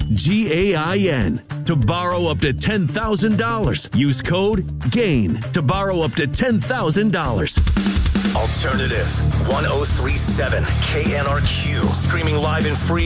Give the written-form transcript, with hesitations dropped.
GAIN. To borrow up to $10,000. Use code GAIN to borrow up to $10,000. Alternative 1037 KNRQ. Streaming live and free